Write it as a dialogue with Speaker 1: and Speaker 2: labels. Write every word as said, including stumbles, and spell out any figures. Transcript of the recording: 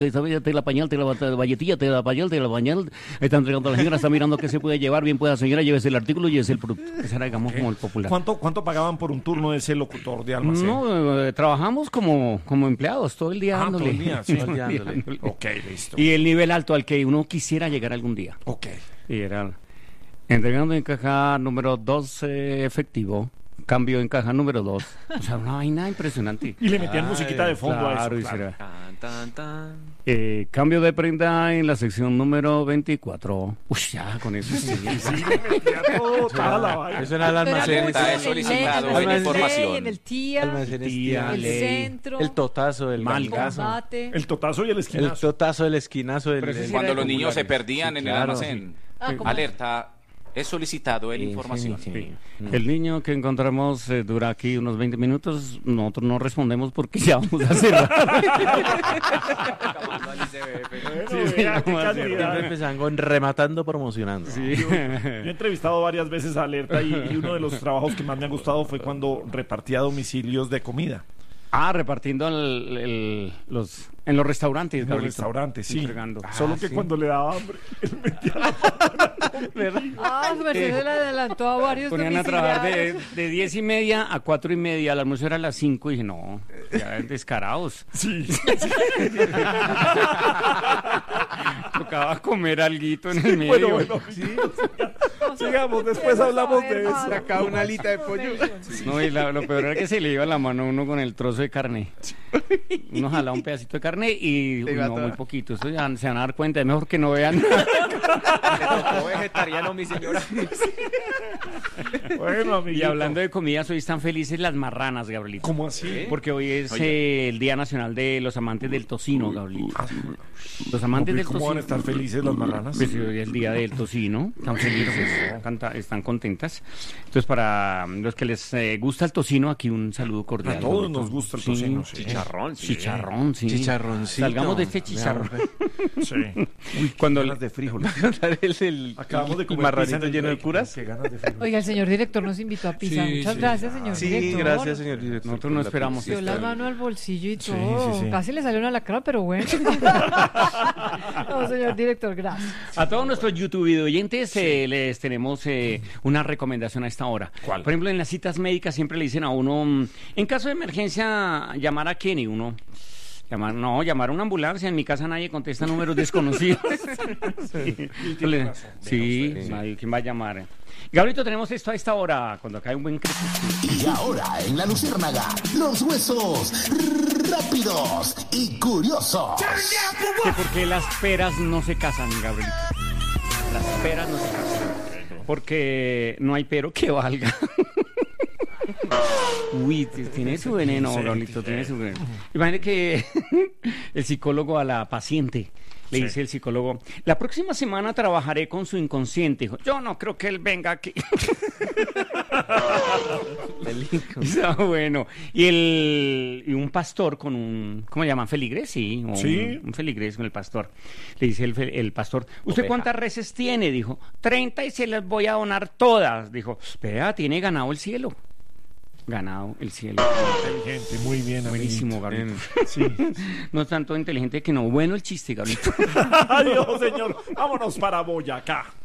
Speaker 1: te la pañal, te la valletilla, te la pañal, te la pañal. Está entregando a la señora, está mirando qué se puede llevar, bien pueda señora, llévese el artículo y llévese el producto. Ese era, digamos, como el popular.
Speaker 2: ¿Cuánto, cuánto pagaban por un turno de ese locutor de almacén?
Speaker 1: No, eh, trabajamos como, como empleados, todo el día
Speaker 2: Ah,
Speaker 1: dándole.
Speaker 2: todo el día, sí.
Speaker 1: Todo el día
Speaker 2: dándole.
Speaker 1: dándole.
Speaker 2: Ok, listo.
Speaker 1: Y el nivel alto al que uno quisiera llegar algún día.
Speaker 2: Ok.
Speaker 1: Y era entregando en caja número dos eh, efectivo, cambio en caja número dos. O sea, una vaina impresionante.
Speaker 2: Y le metían musiquita de fondo
Speaker 1: Claro,
Speaker 2: a
Speaker 1: y
Speaker 2: eso. Claro.
Speaker 1: será.
Speaker 3: Tan, tan, tan.
Speaker 1: Eh, cambio de prenda en la sección número veinticuatro. Uy, ya, con eso sí.
Speaker 2: Sí, le metía todo, toda la vaina.
Speaker 4: Eso era el
Speaker 3: Pero
Speaker 4: almacén.
Speaker 3: está
Speaker 5: en el
Speaker 3: solicitado
Speaker 5: en el
Speaker 3: en
Speaker 5: Ley,
Speaker 3: información.
Speaker 5: en el tía,
Speaker 4: Almacén es
Speaker 1: Tía,
Speaker 5: el
Speaker 1: ley.
Speaker 5: centro,
Speaker 4: El totazo, el
Speaker 1: Mal
Speaker 4: malgazo.
Speaker 5: combate.
Speaker 2: El totazo y el
Speaker 4: El
Speaker 2: esquinazo.
Speaker 4: totazo, el esquinazo. El,
Speaker 1: Pero ese
Speaker 4: el-
Speaker 1: sí
Speaker 3: Cuando
Speaker 1: era
Speaker 3: los
Speaker 1: de
Speaker 3: niños se
Speaker 1: populares.
Speaker 3: perdían
Speaker 4: Sí,
Speaker 3: en
Speaker 4: claro,
Speaker 3: el almacén.
Speaker 5: Ah, ¿cómo?
Speaker 3: Alerta, es solicitado en
Speaker 4: Sí,
Speaker 3: información.
Speaker 4: sí, sí.
Speaker 1: El niño que encontramos eh, dura aquí unos veinte minutos. Nosotros no respondemos porque ya vamos a cerrar.
Speaker 2: Bueno,
Speaker 1: Sí,
Speaker 2: vea, qué
Speaker 1: vamos a hacer.
Speaker 2: calidad.
Speaker 4: Siempre empezaban con rematando, promocionando.
Speaker 1: Sí.
Speaker 2: Yo he entrevistado varias veces a Alerta y, y uno de los trabajos que más me ha gustado fue cuando repartía domicilios de comida.
Speaker 1: Ah, repartiendo el- el- los, en los restaurantes.
Speaker 2: En los
Speaker 1: Gabrielito.
Speaker 2: restaurantes, sí.
Speaker 1: Entregando.
Speaker 2: Solo
Speaker 4: Ah,
Speaker 2: que
Speaker 4: sí.
Speaker 2: cuando le daba hambre, él metía la
Speaker 5: Ah, su merced se le adelantó a varios
Speaker 1: Ponían a trabajar de,
Speaker 5: domiciliarios.
Speaker 1: de diez y media a cuatro y media. El almuerzo era a las cinco y dije, no, ya descarados.
Speaker 2: Sí.
Speaker 1: Tocaba comer alguito en el medio.
Speaker 2: Bueno, bueno. Sigamos, después
Speaker 5: Quiero
Speaker 2: hablamos
Speaker 5: saber
Speaker 2: de eso.
Speaker 5: más.
Speaker 4: Sacaba una alita de pollo.
Speaker 1: No, y la- lo peor era que se le iba la mano a uno con el trozo de carne. Uno jalaba un pedacito de carne y
Speaker 4: Te iba
Speaker 1: no,
Speaker 4: toda.
Speaker 1: muy poquito. Eso ya se van a dar cuenta, es mejor que no vean.
Speaker 3: vegetariano, mi señora.
Speaker 2: Bueno,
Speaker 1: Y
Speaker 2: amiguito.
Speaker 1: hablando de comidas, hoy están felices las marranas, Gabrielito.
Speaker 2: ¿Cómo así?
Speaker 1: Porque hoy es
Speaker 3: Oye.
Speaker 1: eh, el Día Nacional de los Amantes del Tocino, Gabrielito. Los amantes del
Speaker 2: ¿Cómo
Speaker 1: tocino.
Speaker 2: van a estar felices las marranas?
Speaker 1: Pues hoy es el día del tocino, están felices, canta- están contentas. Entonces, para los que les eh, gusta el tocino, aquí un saludo cordial.
Speaker 2: A todos
Speaker 1: Gabrielito.
Speaker 2: nos gusta el
Speaker 1: Sí,
Speaker 2: tocino, sí.
Speaker 3: Chicharrón, sí.
Speaker 1: Chicharrón, sí.
Speaker 4: Chicharroncito.
Speaker 1: Salgamos de este chicharrón.
Speaker 2: Sí.
Speaker 1: Cuando
Speaker 2: Ganas de frijol.
Speaker 4: el, el,
Speaker 2: Acabamos de
Speaker 4: el
Speaker 2: comer
Speaker 4: marranito
Speaker 2: pizza en el
Speaker 4: lleno de
Speaker 2: break.
Speaker 4: curas.
Speaker 2: Qué ganas de frijol.
Speaker 5: Oiga, el señor director nos invitó a pizza.
Speaker 4: Sí,
Speaker 5: Muchas
Speaker 4: sí.
Speaker 5: gracias, señor
Speaker 4: Sí,
Speaker 5: director.
Speaker 4: gracias, señor director.
Speaker 1: Nosotros no esperamos
Speaker 5: Dio la
Speaker 1: esto.
Speaker 5: mano al bolsillo y
Speaker 2: Sí,
Speaker 5: todo.
Speaker 2: sí, sí.
Speaker 5: Casi le salió una lacra, pero bueno. No, señor director, gracias.
Speaker 1: A todos nuestros YouTube oyentes eh, les tenemos eh, una recomendación a esta hora.
Speaker 2: ¿Cuál?
Speaker 1: Por ejemplo, en las citas médicas siempre le dicen a uno, mm, en caso de emergencia, llamar a quién y uno... Llamar, no, llamar a una ambulancia. En mi casa nadie contesta números desconocidos. Sí,
Speaker 2: tiene razón.
Speaker 1: sí, nadie, ¿quién va a llamar? Gabrielito, tenemos esto a esta hora, cuando cae un buen crepúsculo.
Speaker 6: Y ahora en la Luciérnaga, los huesos rápidos y curiosos.
Speaker 1: Que por qué las peras no se casan, Gabrielito. Las peras no se casan. Porque no hay pero que valga. Uy, t- tiene su veneno,
Speaker 2: Sí,
Speaker 1: Gabrielito,
Speaker 2: tiene.
Speaker 1: tiene su veneno. Imagínate que el psicólogo a la paciente le
Speaker 2: Sí.
Speaker 1: dice el psicólogo, la próxima semana trabajaré con su inconsciente. Dijo, yo no creo que él venga aquí. Está bueno. Y el y un pastor con un, ¿cómo le llaman? ¿Feligrés? Sí. o
Speaker 2: Sí.
Speaker 1: Un, un feligrés con el pastor. Le dice el, fe- el pastor, ¿usted
Speaker 3: Oveja.
Speaker 1: cuántas reses tiene? Dijo, treinta y se las voy a donar todas. Dijo, vea, tiene ganado el cielo. Ganado el cielo.
Speaker 2: Inteligente, muy bien,
Speaker 1: Buenísimo,
Speaker 2: amiguito.
Speaker 1: Gabriel.
Speaker 2: Sí.
Speaker 1: No tanto inteligente que no. Bueno el chiste, Gabriel.
Speaker 2: Adiós, señor. Vámonos para Boyacá.